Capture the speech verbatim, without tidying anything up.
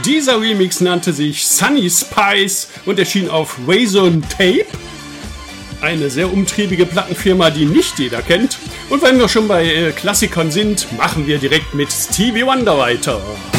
Dieser Remix nannte sich Sunny Spice und erschien auf Razor Tape. Eine sehr umtriebige Plattenfirma, die nicht jeder kennt. Und wenn wir schon bei äh, Klassikern sind, machen wir direkt mit Stevie Wonder weiter.